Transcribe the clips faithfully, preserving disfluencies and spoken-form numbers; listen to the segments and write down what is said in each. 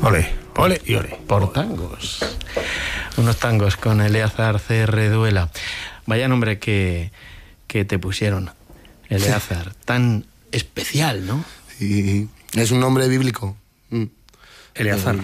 Ole, ole y ole. Por tangos. Unos tangos con Eleazar C R Duela. Vaya nombre que, que te pusieron, Eleazar. Tan especial, ¿no? Sí, es un nombre bíblico. Mm. Eleazar.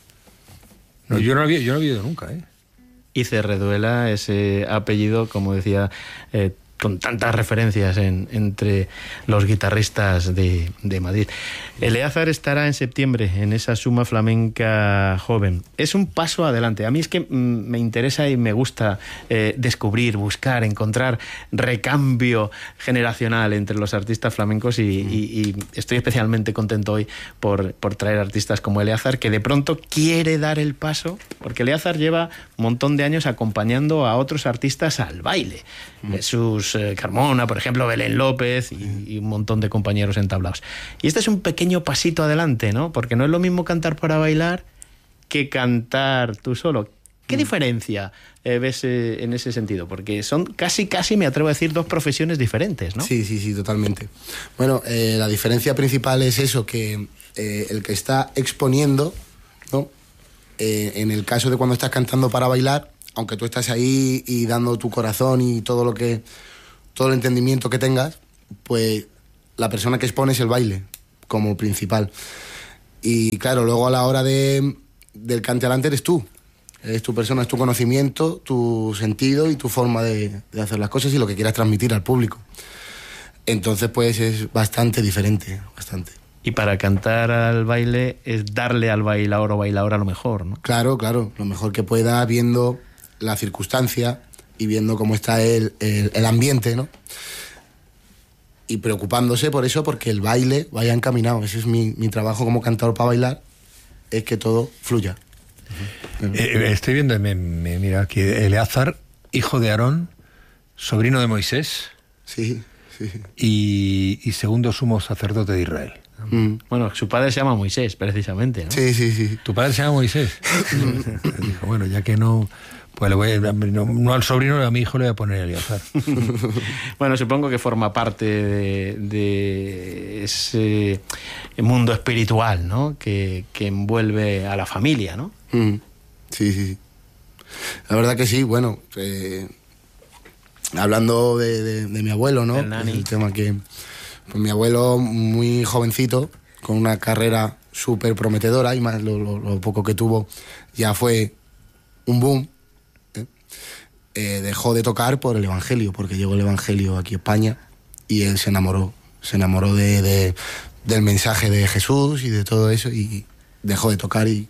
No, yo no lo había, yo no lo había oído nunca, ¿eh? Y C R Duela, ese apellido, como decía, eh, con tantas referencias en, entre los guitarristas de, de Madrid. Eleazar estará en septiembre en esa Suma Flamenca Joven. Es un paso adelante. A mí es que mm, me interesa y me gusta eh, descubrir, buscar, encontrar recambio generacional entre los artistas flamencos y, y, y estoy especialmente contento hoy por, por traer artistas como Eleazar, que de pronto quiere dar el paso, porque Eleazar lleva un montón de años acompañando a otros artistas al baile. Mm. Jesús eh, Carmona, por ejemplo, Belén López y, y un montón de compañeros entablados. Y este es un pequeño pasito adelante, ¿no? Porque no es lo mismo cantar para bailar que cantar tú solo. ¿Qué mm. diferencia eh, ves eh, en ese sentido? Porque son casi, casi, me atrevo a decir, dos profesiones diferentes, ¿no? Sí, sí, sí, totalmente. Bueno, eh, la diferencia principal es eso, que eh, el que está exponiendo, ¿no? Eh, en el caso de cuando estás cantando para bailar, aunque tú estás ahí y dando tu corazón y todo lo que, todo el entendimiento que tengas, pues la persona que expone es el baile como principal. Y claro, luego a la hora de, del cante alante eres tú. Es tu persona, es tu conocimiento, tu sentido y tu forma de, de hacer las cosas y lo que quieras transmitir al público. Entonces, pues es bastante diferente, bastante. Y para cantar al baile es darle al bailador o bailadora lo mejor, ¿no? Claro, claro, lo mejor que pueda, viendo la circunstancia y viendo cómo está el, el, el ambiente, ¿no? Y preocupándose por eso, porque el baile vaya encaminado. Ese es mi, mi trabajo como cantador para bailar, es que todo fluya. Uh-huh. Eh, estoy viendo, me, me, mira, aquí Eleazar, hijo de Aarón, sobrino de Moisés. Sí, sí. Y, y segundo sumo sacerdote de Israel. Mm. Bueno, su padre se llama Moisés, precisamente, ¿no? Sí, sí, sí. ¿Tu padre se llama Moisés? Dijo, bueno, ya que no... Pues le voy a, no, no al sobrino, a mi hijo le voy a poner Eleazar. Bueno, supongo que forma parte de, de ese mundo espiritual, ¿no? Que, que envuelve a la familia, ¿no? Mm. Sí, sí, sí. La verdad que sí, bueno, eh, hablando de, de, de mi abuelo, ¿no? El nani. El tema que... Pues mi abuelo, muy jovencito, con una carrera súper prometedora, y más lo, lo, lo poco que tuvo, ya fue un boom. ¿eh? Eh, dejó de tocar por el Evangelio, porque llegó el Evangelio aquí a España, y él se enamoró, se enamoró de, de, del mensaje de Jesús y de todo eso, y dejó de tocar y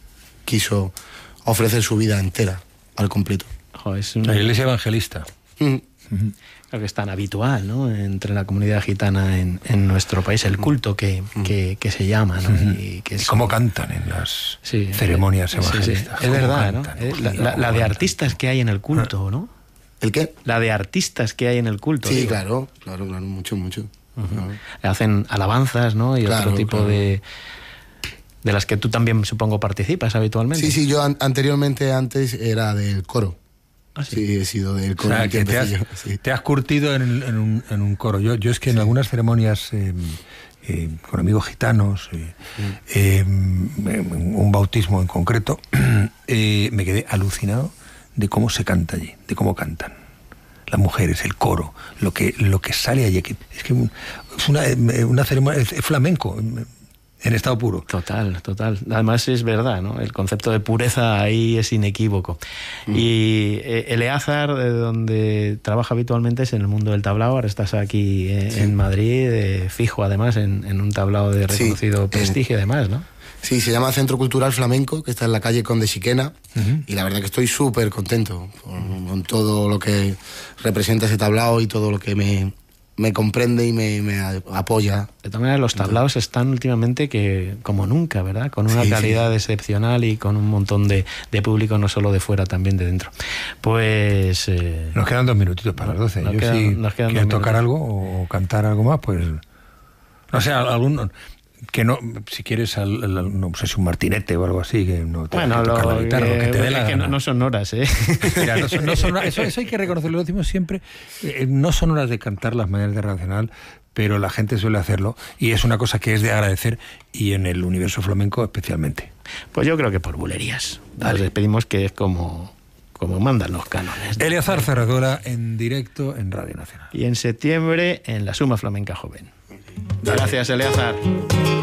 quiso ofrecer su vida entera, al completo. Oh, es un... La iglesia evangelista. Mm. Uh-huh. Creo que es tan habitual, ¿no? Entre la comunidad gitana en, en nuestro país, el culto que, que, que se llama, ¿no? Uh-huh. Y, que es... y cómo cantan en las sí, ceremonias sí, evangelistas. Sí, sí. Es verdad, ¿no? Cantan, La, la, la de artistas que hay en el culto, ¿no? ¿El qué? La de artistas que hay en el culto. Sí, digo. claro, claro, claro, mucho, mucho. Uh-huh. Claro. Hacen alabanzas, ¿no? Y claro, otro tipo claro. de... de las que tú también, supongo, participas habitualmente. Sí, sí, yo an- anteriormente, antes, era del coro. ¿Ah, sí? Sí, he sido del coro. O sea, que te has, yo, sí. te has curtido en, en, un, en un coro. Yo, yo es que en sí. algunas ceremonias eh, eh, con amigos gitanos, eh, mm. eh, un bautismo en concreto, eh, me quedé alucinado de cómo se canta allí, de cómo cantan las mujeres, el coro, lo que lo que sale allí. Es que es una, una ceremonia, es flamenco. En estado puro. Total, total. Además es verdad, ¿no? El concepto de pureza ahí es inequívoco. Mm. Y eh, Eleazar, de donde trabaja habitualmente, es en el mundo del tablao. Ahora estás aquí eh, sí. en Madrid, eh, fijo además, en, en un tablao de reconocido sí. prestigio además, ¿no? Sí, se llama Centro Cultural Flamenco, que está en la calle Conde Siquena, uh-huh. y la verdad que estoy súper contento con, con todo lo que representa ese tablao y todo lo que me... me comprende y me, me apoya. De todas maneras, los tablaos están últimamente que como nunca, ¿verdad? Con una sí, calidad sí. excepcional y con un montón de, de público, no solo de fuera, también de dentro. Pues... Eh, nos quedan dos minutitos para las doce. Yo quedan, si nos quedan quiero tocar algo o cantar algo más, pues... No sé, algún... Que no, si quieres, al, al, no sé si un martinete o algo así, que no te bueno, que tocar lo, la guitarra, que, lo que te dé la que gana. No, no son horas, ¿eh? Mira, no son, no son, eso, eso hay que reconocerlo, lo decimos siempre. Eh, no son horas de cantar las mañanas de Radio Nacional, pero la gente suele hacerlo y es una cosa que es de agradecer, y en el universo flamenco especialmente. Pues yo creo que por bulerías. Nos despedimos, que es como, como mandan los cánones. Eleazar Ferragola en directo en Radio Nacional. Y en septiembre en la Suma Flamenca Joven. Gracias, Eleazar.